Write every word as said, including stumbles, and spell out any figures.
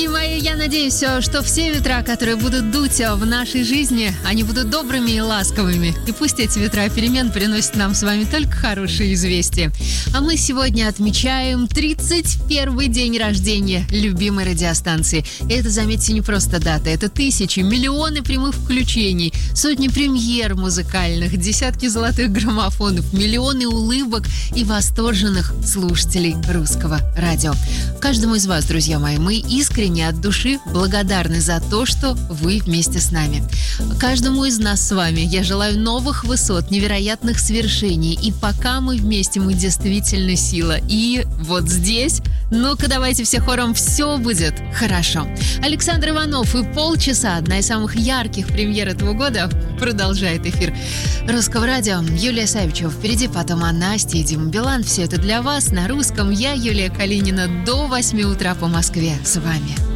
Дорогие мои, я надеюсь, что все ветра, которые будут дуть в нашей жизни, они будут добрыми и ласковыми. И пусть эти ветра перемен приносят нам с вами только хорошие известия. А мы сегодня отмечаем тридцать первый день рождения любимой радиостанции. И это, заметьте, не просто дата. Это тысячи, миллионы прямых включений, сотни премьер музыкальных, десятки золотых граммофонов, миллионы улыбок и восторженных слушателей русского радио. Каждому из вас, друзья мои, мы искренне от души благодарны за то, что вы вместе с нами. Каждому из нас с вами я желаю новых высот, невероятных свершений. И пока мы вместе, мы действительно сила. И вот здесь, ну-ка давайте все хором, все будет хорошо. Александр Иванов и полчаса, одна из самых ярких премьер этого года, продолжает эфир Русского радио. Юлия Савичева впереди, потом а Настя и Дима Билан. Все это для вас на русском. Я, Юлия Калинина, до восьми утра по Москве с вами.